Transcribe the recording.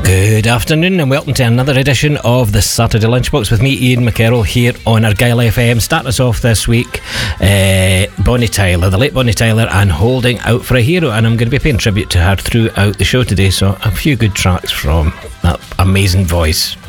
Good afternoon and welcome to another edition of the Saturday Lunchbox with me, Ian McKerrow, here on Argyle FM. Starting us off this week, Bonnie Tyler, the late Bonnie Tyler, and Holding Out for a Hero, and I'm going to be paying tribute to her throughout the show today, so a few good tracks from that amazing voice.